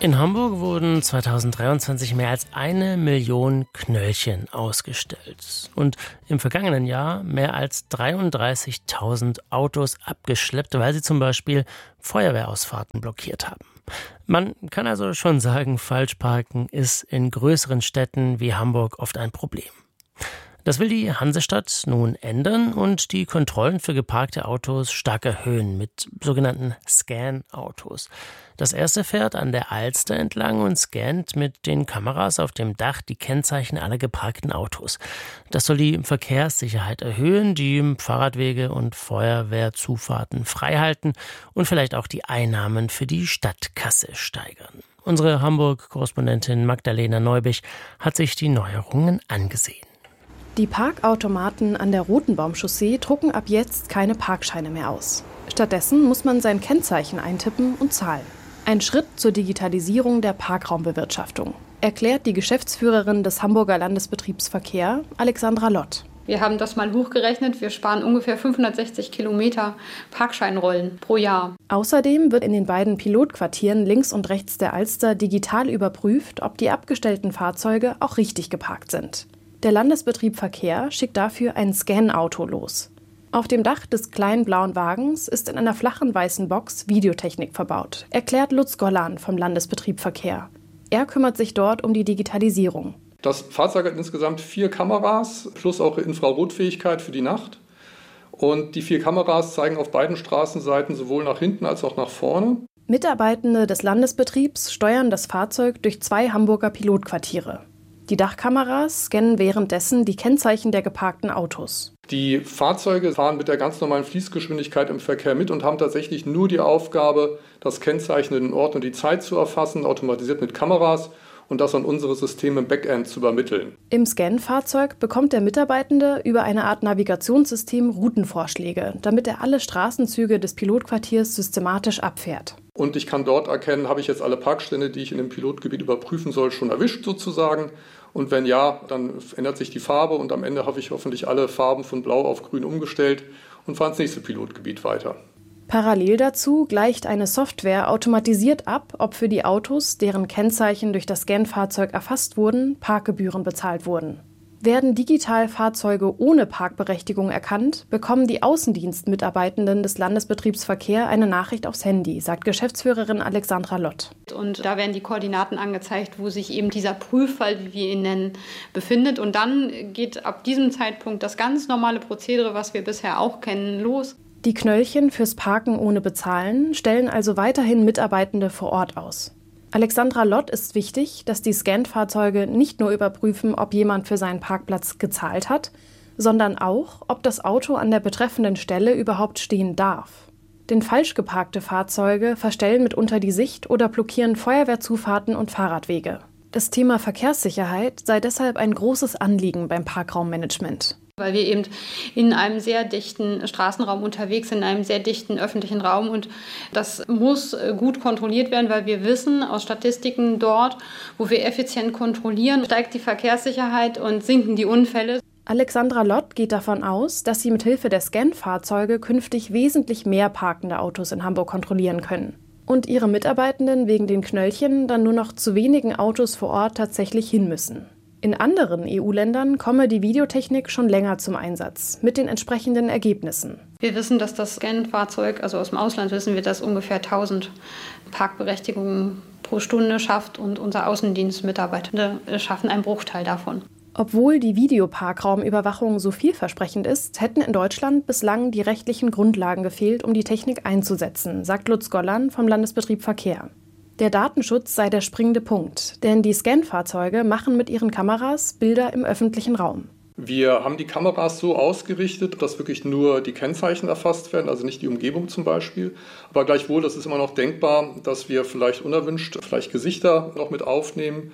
In Hamburg wurden 2023 mehr als 1 Million Knöllchen ausgestellt und im vergangenen Jahr mehr als 33.000 Autos abgeschleppt, weil sie zum Beispiel Feuerwehrausfahrten blockiert haben. Man kann also schon sagen, Falschparken ist in größeren Städten wie Hamburg oft ein Problem. Das will die Hansestadt nun ändern und die Kontrollen für geparkte Autos stark erhöhen mit sogenannten Scan-Autos. Das erste fährt an der Alster entlang und scannt mit den Kameras auf dem Dach die Kennzeichen aller geparkten Autos. Das soll die Verkehrssicherheit erhöhen, die Fahrradwege und Feuerwehrzufahrten freihalten und vielleicht auch die Einnahmen für die Stadtkasse steigern. Unsere Hamburg-Korrespondentin Magdalena Neubich hat sich die Neuerungen angesehen. Die Parkautomaten an der Rotenbaumchaussee drucken ab jetzt keine Parkscheine mehr aus. Stattdessen muss man sein Kennzeichen eintippen und zahlen. Ein Schritt zur Digitalisierung der Parkraumbewirtschaftung, erklärt die Geschäftsführerin des Hamburger Landesbetriebs Verkehr, Alexandra Lott. Wir haben das mal hochgerechnet. Wir sparen ungefähr 560 Kilometer Parkscheinrollen pro Jahr. Außerdem wird in den beiden Pilotquartieren links und rechts der Alster digital überprüft, ob die abgestellten Fahrzeuge auch richtig geparkt sind. Der Landesbetrieb Verkehr schickt dafür ein Scan-Auto los. Auf dem Dach des kleinen blauen Wagens ist in einer flachen weißen Box Videotechnik verbaut, erklärt Lutz Gollan vom Landesbetrieb Verkehr. Er kümmert sich dort um die Digitalisierung. Das Fahrzeug hat insgesamt 4 Kameras plus auch Infrarotfähigkeit für die Nacht. Und die 4 Kameras zeigen auf beiden Straßenseiten sowohl nach hinten als auch nach vorne. Mitarbeitende des Landesbetriebs steuern das Fahrzeug durch 2 Hamburger Pilotquartiere. Die Dachkameras scannen währenddessen die Kennzeichen der geparkten Autos. Die Fahrzeuge fahren mit der ganz normalen Fließgeschwindigkeit im Verkehr mit und haben tatsächlich nur die Aufgabe, das Kennzeichen in den Ort und die Zeit zu erfassen, automatisiert mit Kameras und das an unsere Systeme im Backend zu übermitteln. Im Scan-Fahrzeug bekommt der Mitarbeitende über eine Art Navigationssystem Routenvorschläge, damit er alle Straßenzüge des Pilotquartiers systematisch abfährt. Und ich kann dort erkennen, habe ich jetzt alle Parkstände, die ich in dem Pilotgebiet überprüfen soll, schon erwischt sozusagen. Und wenn ja, dann ändert sich die Farbe und am Ende habe ich hoffentlich alle Farben von blau auf grün umgestellt und fahre ins nächste Pilotgebiet weiter. Parallel dazu gleicht eine Software automatisiert ab, ob für die Autos, deren Kennzeichen durch das Scan-Fahrzeug erfasst wurden, Parkgebühren bezahlt wurden. Werden digital Fahrzeuge ohne Parkberechtigung erkannt, bekommen die Außendienstmitarbeitenden des Landesbetriebs Verkehr eine Nachricht aufs Handy, sagt Geschäftsführerin Alexandra Lott. Und da werden die Koordinaten angezeigt, wo sich eben dieser Prüffall, wie wir ihn nennen, befindet. Und dann geht ab diesem Zeitpunkt das ganz normale Prozedere, was wir bisher auch kennen, los. Die Knöllchen fürs Parken ohne Bezahlen stellen also weiterhin Mitarbeitende vor Ort aus. Alexandra Lott ist wichtig, dass die Scan-Fahrzeuge nicht nur überprüfen, ob jemand für seinen Parkplatz gezahlt hat, sondern auch, ob das Auto an der betreffenden Stelle überhaupt stehen darf. Denn falsch geparkte Fahrzeuge verstellen mitunter die Sicht oder blockieren Feuerwehrzufahrten und Fahrradwege. Das Thema Verkehrssicherheit sei deshalb ein großes Anliegen beim Parkraummanagement. Weil wir eben in einem sehr dichten Straßenraum unterwegs sind, in einem sehr dichten öffentlichen Raum. Und das muss gut kontrolliert werden, weil wir wissen aus Statistiken dort, wo wir effizient kontrollieren, steigt die Verkehrssicherheit und sinken die Unfälle. Alexandra Lott geht davon aus, dass sie mit Hilfe der Scan-Fahrzeuge künftig wesentlich mehr parkende Autos in Hamburg kontrollieren können. Und ihre Mitarbeitenden wegen den Knöllchen dann nur noch zu wenigen Autos vor Ort tatsächlich hin müssen. In anderen EU-Ländern komme die Videotechnik schon länger zum Einsatz, mit den entsprechenden Ergebnissen. Wir wissen, dass das Scan-Fahrzeug, also aus dem Ausland wissen wir, dass ungefähr 1000 Parkberechtigungen pro Stunde schafft und unsere Außendienstmitarbeitende schaffen einen Bruchteil davon. Obwohl die Videoparkraumüberwachung so vielversprechend ist, hätten in Deutschland bislang die rechtlichen Grundlagen gefehlt, um die Technik einzusetzen, sagt Lutz Gollan vom Landesbetrieb Verkehr. Der Datenschutz sei der springende Punkt, denn die Scan-Fahrzeuge machen mit ihren Kameras Bilder im öffentlichen Raum. Wir haben die Kameras so ausgerichtet, dass wirklich nur die Kennzeichen erfasst werden, also nicht die Umgebung zum Beispiel. Aber gleichwohl, das ist immer noch denkbar, dass wir vielleicht unerwünscht Gesichter noch mit aufnehmen.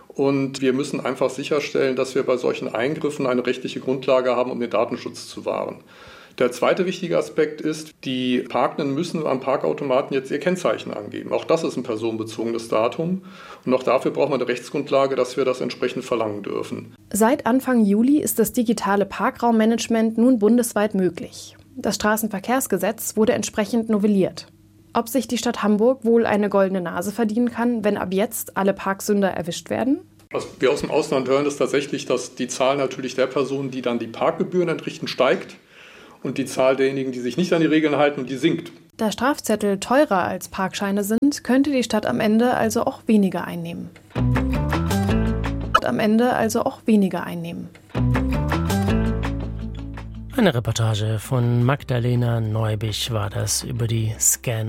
Und wir müssen einfach sicherstellen, dass wir bei solchen Eingriffen eine rechtliche Grundlage haben, um den Datenschutz zu wahren. Der zweite wichtige Aspekt ist, die Parkenden müssen am Parkautomaten jetzt ihr Kennzeichen angeben. Auch das ist ein personenbezogenes Datum. Und auch dafür braucht man eine Rechtsgrundlage, dass wir das entsprechend verlangen dürfen. Seit Anfang Juli ist das digitale Parkraummanagement nun bundesweit möglich. Das Straßenverkehrsgesetz wurde entsprechend novelliert. Ob sich die Stadt Hamburg wohl eine goldene Nase verdienen kann, wenn ab jetzt alle Parksünder erwischt werden? Was wir aus dem Ausland hören, ist tatsächlich, dass die Zahl natürlich der Personen, die dann die Parkgebühren entrichten, steigt und die Zahl derjenigen, die sich nicht an die Regeln halten, die sinkt. Da Strafzettel teurer als Parkscheine sind, könnte die Stadt am Ende also auch weniger einnehmen. Eine Reportage von Magdalena Neubich war das über die Scan